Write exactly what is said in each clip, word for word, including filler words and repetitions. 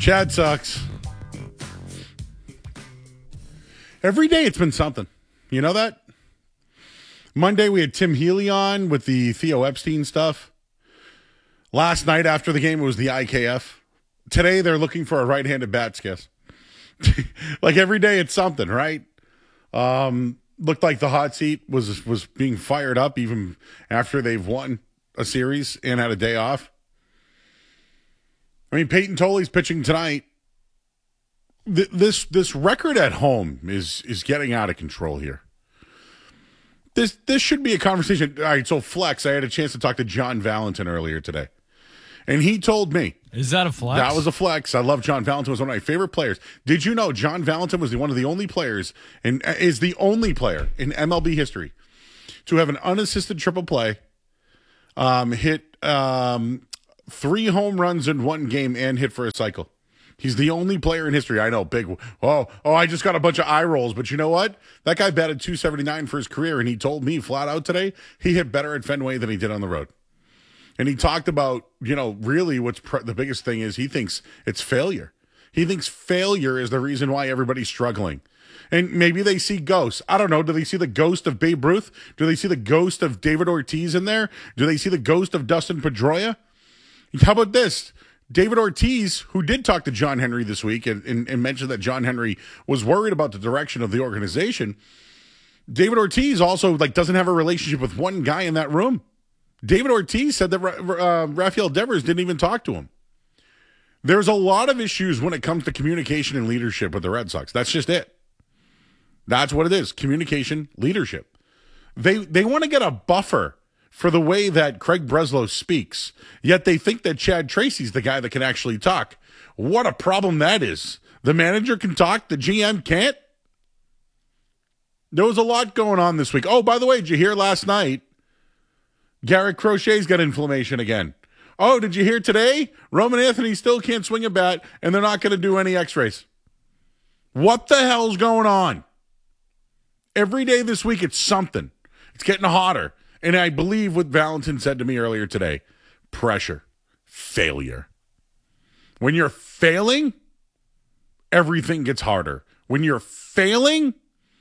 Chad sucks. Every day it's been something. You know that? Monday we had Tim Healy on with the Theo Epstein stuff. Last night after the game it was the I K F. Today they're looking for a right-handed bat skis. Like every day it's something, right? Um, looked like the hot seat was was being fired up even after they've won a series and had a day off. I mean, Peyton Toley's pitching tonight. Th- this this record at home is is getting out of control here. This this should be a conversation. All right, so Flex, I had a chance to talk to John Valentin earlier today. And he told me. Is that a flex? That was a flex. I love John Valentin. Was one of my favorite players. Did you know John Valentin was the, one of the only players, and is the only player in M L B history to have an unassisted triple play, um, hit um, three home runs in one game, and hit for a cycle. He's the only player in history. I know, big. Oh, oh! I just got a bunch of eye rolls, but you know what? That guy batted two seventy-nine for his career, and he told me flat out today he hit better at Fenway than he did on the road. And he talked about, you know, really what's pre- the biggest thing is he thinks it's failure. He thinks failure is the reason why everybody's struggling. And maybe they see ghosts. I don't know. Do they see the ghost of Babe Ruth? Do they see the ghost of David Ortiz in there? Do they see the ghost of Dustin Pedroia? How about this? David Ortiz, who did talk to John Henry this week and, and, and mentioned that John Henry was worried about the direction of the organization. David Ortiz also like doesn't have a relationship with one guy in that room. David Ortiz said that uh, Rafael Devers didn't even talk to him. There's a lot of issues when it comes to communication and leadership with the Red Sox. That's just it. That's what it is. Communication, leadership. They they want to get a buffer for the way that Craig Breslow speaks, yet they think that Chad Tracy's the guy that can actually talk. What a problem that is. The manager can talk, the G M can't? There was a lot going on this week. Oh, by the way, did you hear last night? Garrett Crochet's got inflammation again. Oh, did you hear today? Roman Anthony still can't swing a bat, and they're not going to do any x-rays. What the hell's going on? Every day this week, it's something. It's getting hotter. And I believe what Valentin said to me earlier today, pressure, failure. When you're failing, everything gets harder. When you're failing,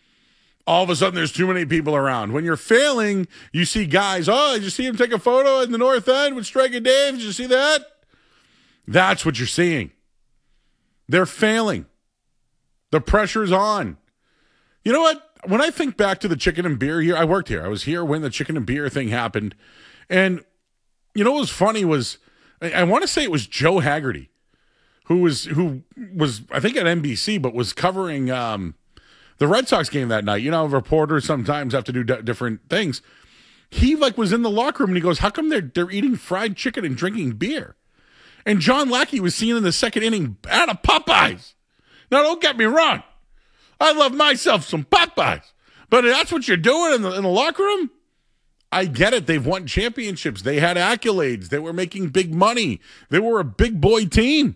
all of a sudden, there's too many people around. When you're failing, you see guys, oh, did you see him take a photo in the north end with Striker Dave? Did you see that? That's what you're seeing. They're failing. The pressure's on. You know what? When I think back to the chicken and beer here, I worked here. I was here when the chicken and beer thing happened. And you know what was funny was, I, I want to say it was Joe Haggerty, who was, who was I think, at N B C, but was covering um, – the Red Sox game that night. You know, reporters sometimes have to do d- different things. He like was in the locker room and he goes, how come they're they're eating fried chicken and drinking beer? And John Lackey was seen in the second inning out of Popeyes. Now, don't get me wrong. I love myself some Popeyes. But that's what you're doing in the, in the locker room? I get it. They've won championships. They had accolades. They were making big money. They were a big boy team.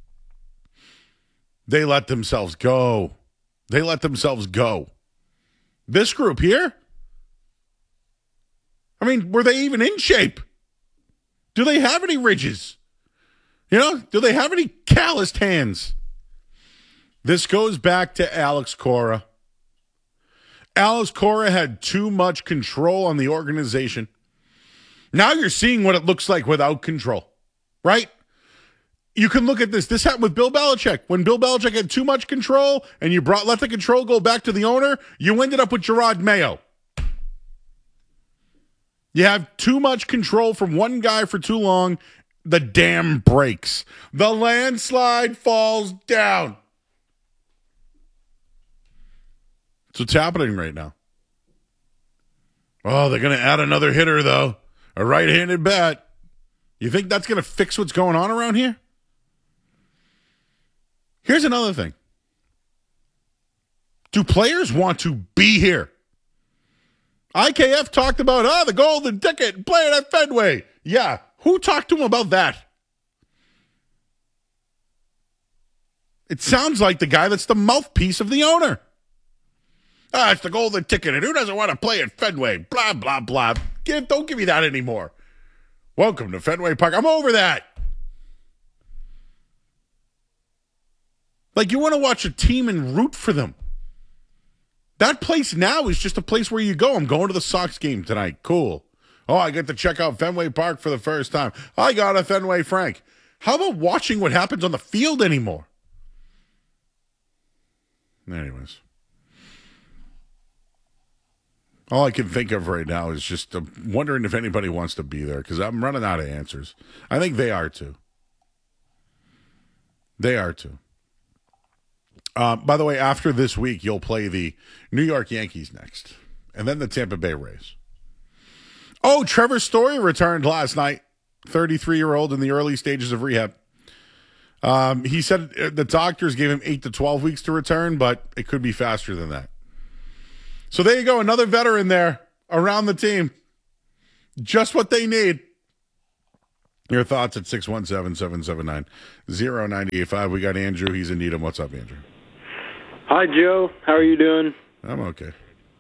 They let themselves go. They let themselves go. This group here? I mean, were they even in shape? Do they have any ridges? You know, do they have any calloused hands? This goes back to Alex Cora. Alex Cora had too much control on the organization. Now you're seeing what it looks like without control, right? You can look at this. This happened with Bill Belichick. When Bill Belichick had too much control and you brought let the control go back to the owner, you ended up with Gerard Mayo. You have too much control from one guy for too long, the dam breaks. The landslide falls down. That's what's happening right now. Oh, they're going to add another hitter, though. A right-handed bat. You think that's going to fix what's going on around here? Here's another thing. Do players want to be here? I K F talked about, ah, oh, the golden ticket, playing at Fenway. Yeah, who talked to him about that? It sounds like the guy that's the mouthpiece of the owner. Ah, it's the golden ticket, and who doesn't want to play at Fenway? Blah, blah, blah. Give, don't give me that anymore. Welcome to Fenway Park. I'm over that. Like, you want to watch a team and root for them. That place now is just a place where you go. I'm going to the Sox game tonight. Cool. Oh, I get to check out Fenway Park for the first time. I got a Fenway Frank. How about watching what happens on the field anymore? Anyways. All I can think of right now is just uh, wondering if anybody wants to be there, because I'm running out of answers. I think they are too. They are too. Uh, by the way, after this week, you'll play the New York Yankees next, and then the Tampa Bay Rays. Oh, Trevor Story returned last night, thirty-three-year-old in the early stages of rehab. Um, he said the doctors gave him eight to twelve weeks to return, but it could be faster than that. So there you go, another veteran there around the team. Just what they need. Your thoughts at six one seven, seven seven nine, zero nine eight five. We got Andrew. He's in Needham. What's up, Andrew? Hi, Joe. How are you doing? I'm okay.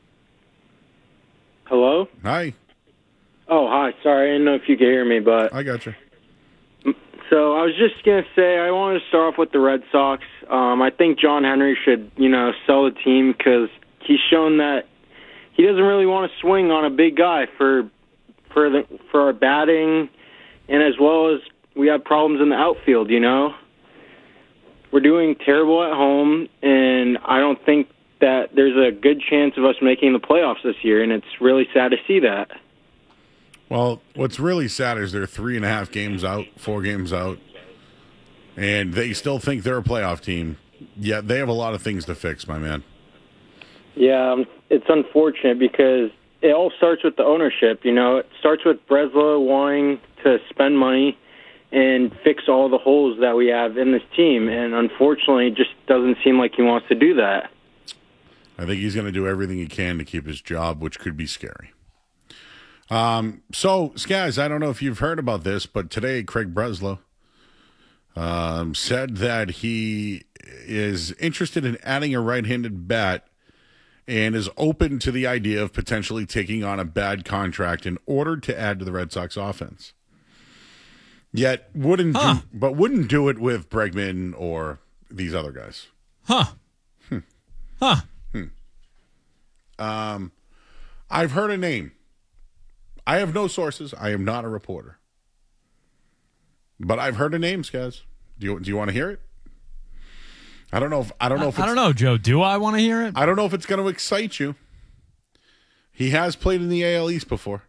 Hello? Hi. Oh, hi. Sorry, I didn't know if you could hear me, but... I got you. So I was just going to say, I wanted to start off with the Red Sox. Um, I think John Henry should, you know, sell the team because he's shown that he doesn't really want to swing on a big guy for for the for our batting, and as well as we have problems in the outfield, you know? We're doing terrible at home, and I don't think that there's a good chance of us making the playoffs this year, and it's really sad to see that. Well, what's really sad is they're three and a half games out, four games out, and they still think they're a playoff team. Yet they have a lot of things to fix, my man. Yeah, um, it's unfortunate because it all starts with the ownership. You know, it starts with Breslow wanting to spend money and fix all the holes that we have in this team, and unfortunately, it just doesn't seem like he wants to do that. I think he's going to do everything he can to keep his job, which could be scary. Um, so, Skaz, I don't know if you've heard about this, but today Craig Breslow um, said that he is interested in adding a right-handed bat and is open to the idea of potentially taking on a bad contract in order to add to the Red Sox offense. Yet wouldn't huh. do, but wouldn't do it with Bregman or these other guys. Huh. Hmm. Huh. Hmm. Um, I've heard a name. I have no sources. I am not a reporter. But I've heard a name, guys. Do you do you want to hear it? I don't know if I don't know if I, it's, I don't know, Joe. Do I want to hear it? I don't know if it's going to excite you. He has played in the A L East before.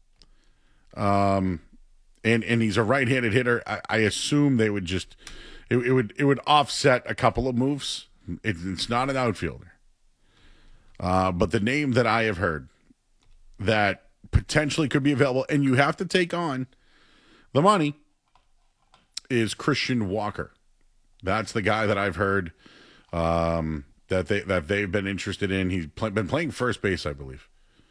Um and and he's a right-handed hitter. I, I assume they would just it, it would it would offset a couple of moves. It, it's not an outfielder. Uh, but the name that I have heard that potentially could be available, and you have to take on the money, is Christian Walker. That's the guy that I've heard um, that they that they've been interested in. He's play, been playing first base, I believe,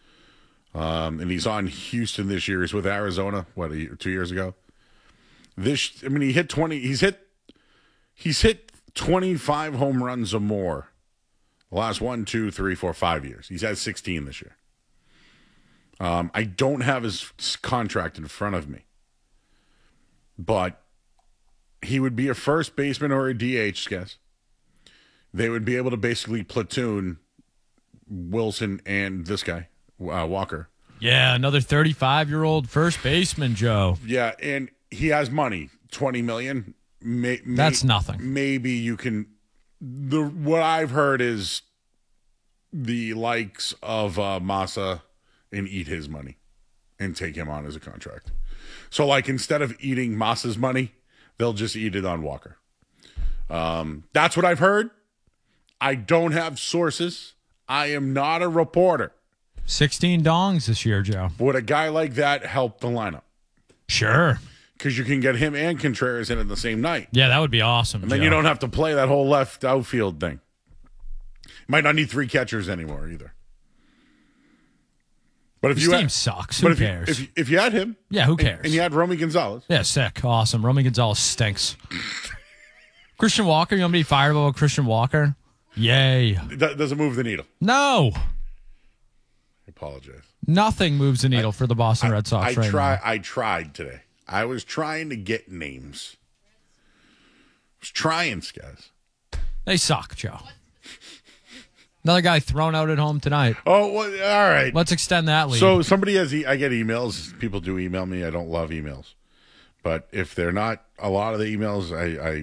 um, and he's on Houston this year. He's with Arizona. What, a year, two years ago? This, I mean, he hit twenty. He's hit. He's hit twenty-five home runs or more the last one, two, three, four, five years. He's had sixteen this year. Um, I don't have his contract in front of me, but he would be a first baseman or a D H, guess. They would be able to basically platoon Wilson and this guy, uh, Walker. Yeah, another thirty-five-year-old first baseman, Joe. Yeah, and he has money, twenty million dollars. May, may, That's nothing. Maybe you can. The what I've heard is the likes of uh, Massa and eat his money and take him on as a contract. So, like, instead of eating Massa's money, they'll just eat it on Walker. Um, that's what I've heard. I don't have sources. I am not a reporter. sixteen dongs this year, Joe. Would a guy like that help the lineup? Sure. Because you can get him and Contreras in at the same night. Yeah, that would be awesome, And then Joe. you don't have to play that whole left outfield thing. Might not need three catchers anymore either. But if This you team had, sucks. but Who if cares? You, if, you, if you had him, yeah, who and, cares? and you had Romy Gonzalez, yeah, sick. Awesome. Romy Gonzalez stinks. Christian Walker, you want me to be fired about Christian Walker? Yay. that doesn't move the needle. No. I apologize. Nothing moves the needle I, for the Boston I, Red Sox I right try, now. I tried today. I was trying to get names. I was trying, guys. They suck, Joe. Another guy thrown out at home tonight. Oh, well, all right. Let's extend that lead. So somebody has, e- I get emails. People do email me. I don't love emails. But if they're not a lot of the emails, I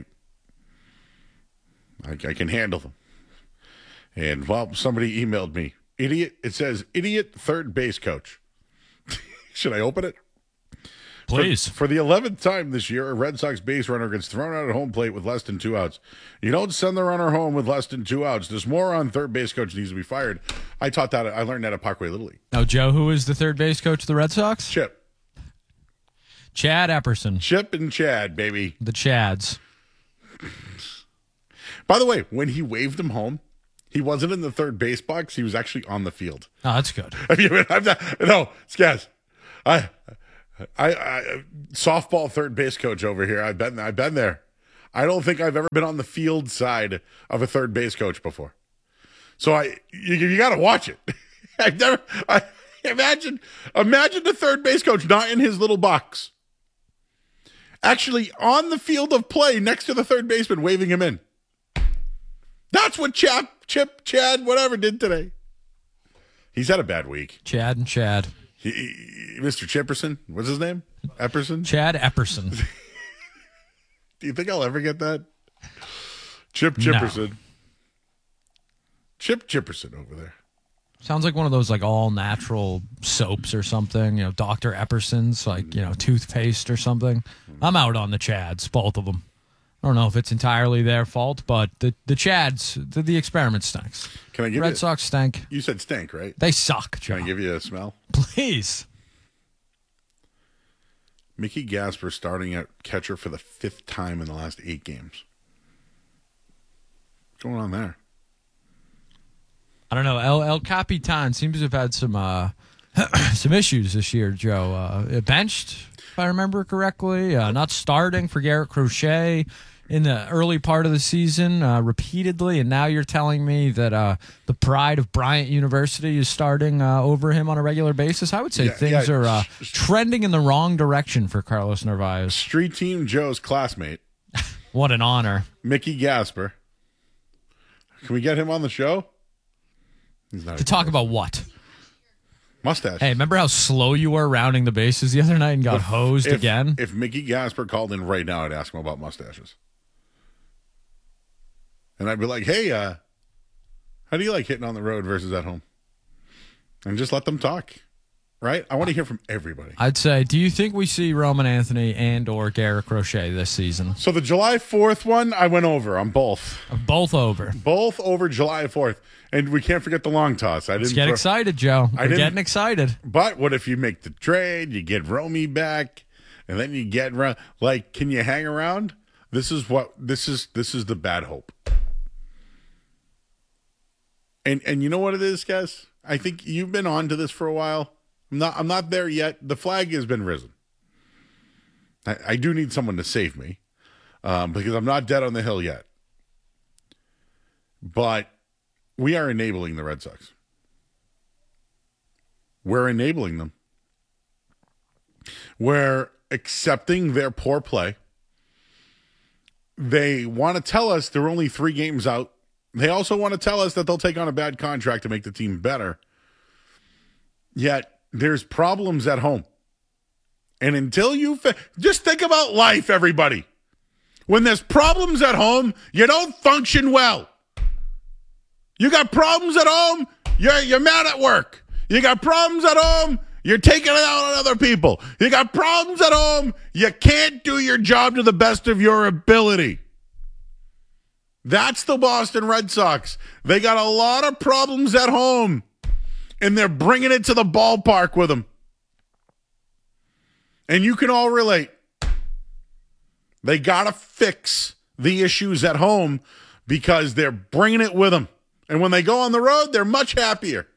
I, I, I can handle them. And, well, somebody emailed me. Idiot. It says, idiot third base coach. Should I open it? Please. For, for the eleventh time this year, a Red Sox base runner gets thrown out at home plate with less than two outs. You don't send the runner home with less than two outs. This moron third base coach needs to be fired. I taught that. I learned that at Parkway Little League. Now, Joe, who is the third base coach of the Red Sox? Chip. Chad Epperson. Chip and Chad, baby. The Chads. By the way, when he waved him home, he wasn't in the third base box. He was actually on the field. Oh, that's good. I mean, I'm not, no, Skaz. I, I, I, softball third base coach over here. I've been, I've been there. I don't think I've ever been on the field side of a third base coach before. So I, you, you got to watch it. I've never. I imagine, imagine the third base coach not in his little box, actually on the field of play next to the third baseman, waving him in. That's what Chap, Chip, Chad, whatever did today. He's had a bad week. Chad and Chad. He, he, Mister Chipperson, what's his name? Epperson? Chad Epperson. Do you think I'll ever get that? Chip Chipperson. No. Chip Chipperson over there. Sounds like one of those like all natural soaps or something. You know, Doctor Epperson's like, you know, toothpaste or something. I'm out on the Chads, both of them. I don't know if it's entirely their fault, but the the Chads, the, the experiment stinks. Can I give Red you? Sox stink. You said stink, right? They suck, Joe. Can I give you a smell? Please. Mickey Gasper starting at catcher for the fifth time in the last eight games. What's going on there? I don't know. El El Capitan seems to have had some uh, some issues this year, Joe. Uh, benched, if I remember correctly. Uh, not starting for Garrett Crochet in the early part of the season uh, repeatedly, and now you're telling me that uh, the pride of Bryant University is starting uh, over him on a regular basis. I would say Yeah, things yeah. are uh, trending in the wrong direction for Carlos Narvaez. Street Team Joe's classmate, What an honor. Mickey Gasper. Can we get him on the show? He's not To talk about what? mustache. Hey, remember how slow you were rounding the bases the other night and got hosed if, again? If Mickey Gasper called in right now, I'd ask him about mustaches. And I'd be like, hey, uh, how do you like hitting on the road versus at home? And just let them talk, right? I want to hear from everybody. I'd say, do you think we see Roman Anthony and or Garrett Crochet this season? So the July fourth one, I went over on both. Both over. Both over July fourth. And we can't forget the long toss. I didn't Let's get throw- excited, Joe. I We're didn't- getting excited. But what if you make the trade, you get Romy back, and then you get Ro- like, can you hang around? This is what this is. This is the bad hope. And and you know what it is, guys? I think you've been on to this for a while. I'm not. I'm not there yet. The flag has been risen. I, I do need someone to save me, um, because I'm not dead on the hill yet. But we are enabling the Red Sox. We're enabling them. We're accepting their poor play. They want to tell us they're only three games out. They also want to tell us that they'll take on a bad contract to make the team better. Yet, there's problems at home. And until you... Fa- just think about life, everybody. When there's problems at home, you don't function well. You got problems at home, you're, you're mad at work. You got problems at home, you're taking it out on other people. You got problems at home, you can't do your job to the best of your ability. That's the Boston Red Sox. They got a lot of problems at home, and they're bringing it to the ballpark with them. And you can all relate. They got to fix the issues at home because they're bringing it with them. And when they go on the road, they're much happier.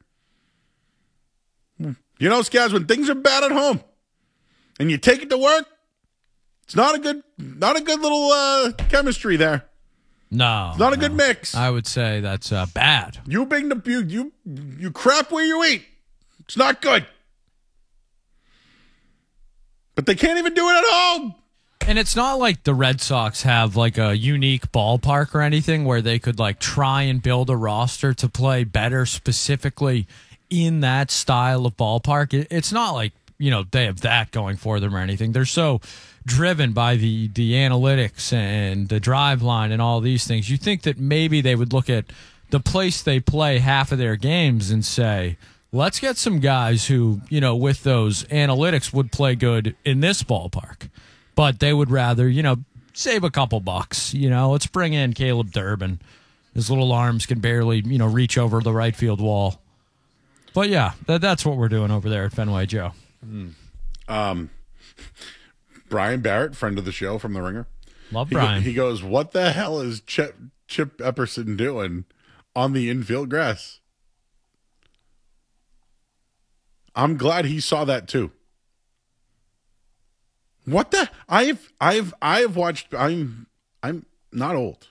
You know, Skaz, when things are bad at home and you take it to work, it's not a good, not a good little uh, chemistry there. No. It's not a no. good mix. I would say that's uh, bad. You bring the you, you you crap where you eat. It's not good. But they can't even do it at home. And it's not like the Red Sox have like a unique ballpark or anything where they could like try and build a roster to play better specifically in that style of ballpark. It, it's not like, you know, they have that going for them or anything. They're so driven by the, the analytics and the drive line and all these things. You think that maybe they would look at the place they play half of their games and say, let's get some guys who, you know, with those analytics would play good in this ballpark. But they would rather, you know, save a couple bucks. You know, let's bring in Caleb Durbin. His little arms can barely, you know, reach over the right field wall. But yeah, that, that's what we're doing over there at Fenway, Joe. Mm. Um, Brian Barrett, friend of the show from The Ringer. Love he, Brian. He goes, "What the hell is Chip Chip Epperson doing on the infield grass?" I'm glad he saw that too. What the? I've I've I've watched. I'm I'm not old.